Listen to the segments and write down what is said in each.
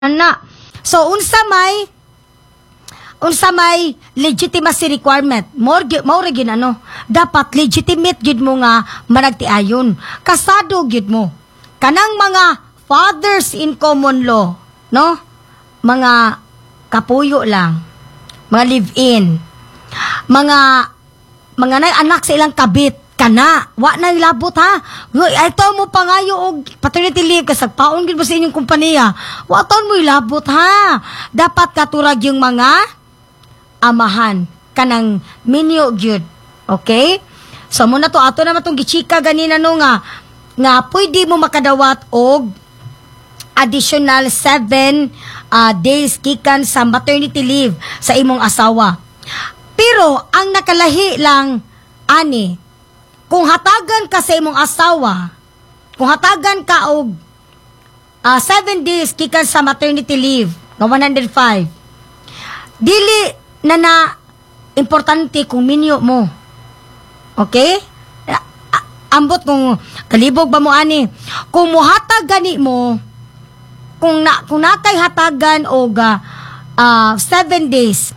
ana. So unsa may legitimacy requirement. More gyud ano, dapat legitimate gyud mo nga managtiayon. Kasado gyud mo. Kanang mga fathers in common law, no? Mga kapuyo lang. Mga live-in. Mga anak sa ilang kabit kana. Wa na ilabot ha. Ito mo pangayo og paternity leave kasag paon gid mo sa inyong kompanya. Wa taon mo ilabot ha. Dapat katurag yung mga amahan kanang minyo gyud. Okay? So muna to ato na matong gichika ganina no nga pwede mo makadawat og additional 7 days gikan sa maternity leave sa imong asawa. Pero ang nakalahi lang ani kung hatagan ka sa imong asawa, kung hatagan ka og 7 days gikan sa maternity leave nga 105, dili na importante kung minyo mo. Okay? Ambot kung kalibog ba mo ani. Kung muhatag gani mo, kung nakay hatagan og 7 days,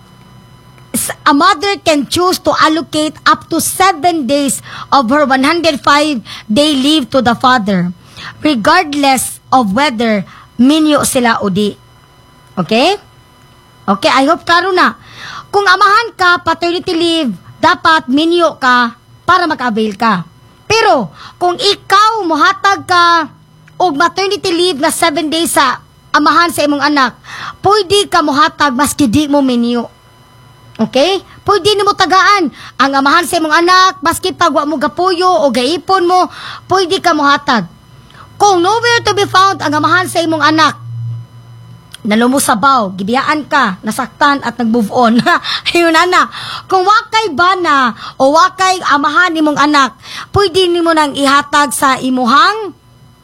a mother can choose to allocate up to 7 days of her 105-day leave to the father, regardless of whether minyo sila o di. Okay? Okay, I hope klaro na. Kung amahan ka, paternity leave, dapat minyo ka para mag-avail ka. Pero, kung ikaw muhatag ka og maternity leave na 7 days sa amahan sa imong anak, pwede ka muhatag maski di mo minyo. Okay? Pwede ni mo tagaan ang amahan sa imong anak, maski pagwa mo gapuyo o gaipon mo, pwede ka muhatag. Kung nowhere to be found ang amahan sa imong anak, nalumusabaw, gibiyaan ka, nasaktan at nag-move on. Ayun na. Kung wakay bana o wakay amahan nimong anak, pwede nimo nang ihatag sa imuhang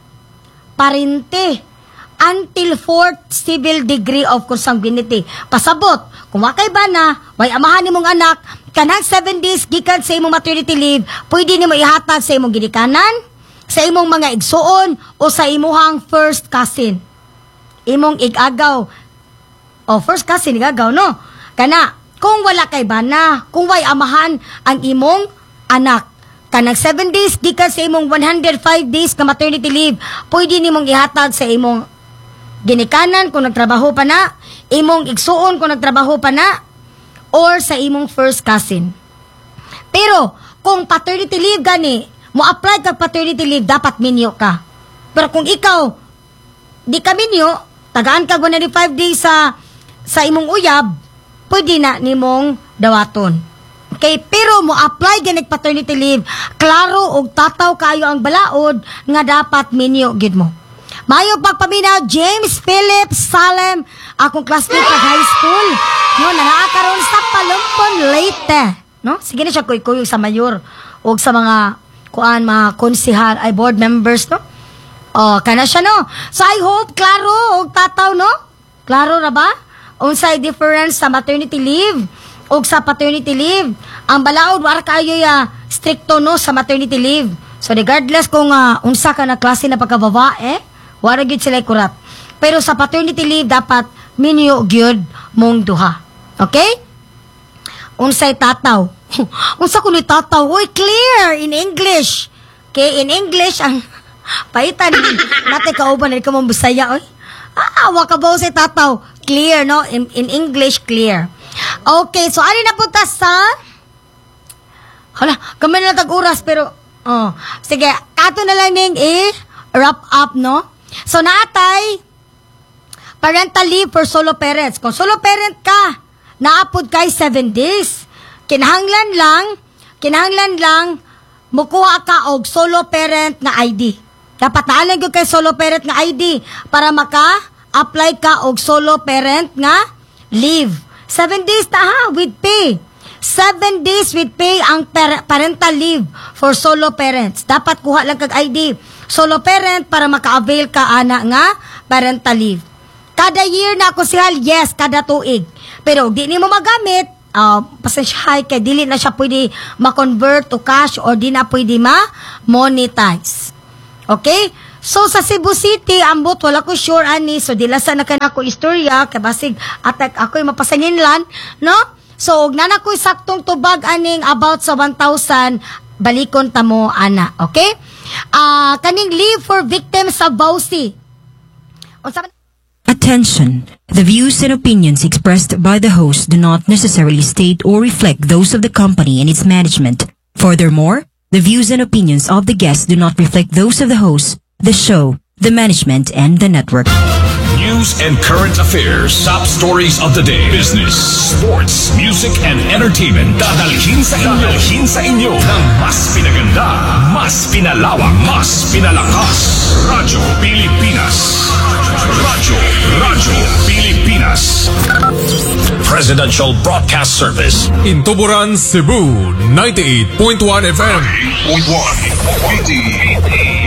parente until 4th civil degree of consanguinity. Pasabot, kung wakay bana, way amahan nimong anak, kanang 7 days gikan sa imong maternity leave, pwede nimo ihatag sa imong ginikanan, sa imong mga igsuon o sa imuhang first cousin. Imong igagaw. O, first cousin, igagaw, no? Kana, kung wala kay bana, kung way amahan ang imong anak, kanang 7 days, gikan sa imong 105 days ka maternity leave, pwede nimong ihatag sa imong ginikanan kung nagtrabaho pa na, imong igsuon kung nagtrabaho pa na, or sa imong first cousin. Pero, kung paternity leave gani, mo apply kag paternity leave, dapat minyo ka. Pero kung ikaw, di ka minyo, tagaan ka 105 days sa imong uyab, pwede na nimong dawaton. Okay? Pero mo apply ganig paternity leave, klaro og tataw kayo ang balaod nga dapat minyo gid mo. Mayo pagpaminaw, James Philip Salem, akong classmate sa high school. No, nangakaroon sa Palumpon Leyte. No? Sige na siya kuy-kuy sa mayor o sa mga mga konsehal ay board members, no? Oh, kana siya, no? So, I hope, klaro, og tataw, no? Klaro na ba? Unsay difference sa maternity leave og sa paternity leave. Ang balaod, war kayo stricto, no, sa maternity leave. So, regardless kung unsa ka na klase na pagkababae, wala gyud sila kurat. Pero sa paternity leave, dapat minyo gyud mong duha. Okay? Unsay tataw. Unsa kuno tataw? Uy, clear in English. Okay, in English, ang paitan, natin kauban na ikaw mong Bisaya, oy. Waka ba si tataw? Clear, no? In English, clear. Okay, so ano na punta sa... Hala, kami na tag-uras, pero... sige, kato na lang ning wrap up, no? So, naatay, parental leave for solo parents. Kung solo parent ka, naapod kay 7 days. Kinahanglan lang, mukuha ka og solo parent na ID. Dapat naalang ko kay solo parent nga ID para maka-apply ka og solo parent nga leave. 7 days na ha, with pay. 7 days with pay ang parental leave for solo parents. Dapat kuha lang kag ID. Solo parent para maka-avail ka ana nga parental leave. Kada year na ako sihal, yes, kada tuig. Pero di ni mo magamit, pasensyahay kay dili na siya pwede ma-convert to cash or di na pwede ma-monetize. Okay? So sa Cebu City, ambot wala ko sure ani, so dila sa na ko istorya kay basig atak ako'y mapasanginlan, no? So og nana ko saktong tubag aning about sa 1,000 balikon ta mo ana, okay? Kaning leave for victims sa Bausi. Attention! The views and opinions expressed by the host do not necessarily state or reflect those of the company and its management. Furthermore, the views and opinions of the guests do not reflect those of the host, the show, the management, and the network. News and current affairs, top stories of the day, business, sports, music, and entertainment. Dadalhin sa inyo ng mas pinaganda, mas pinalawak, mas pinalakas. Radyo Pilipinas. Radyo Pilipinas. Presidential Broadcast Service. In Tuburan, Cebu, 98.1 FM. 98.1.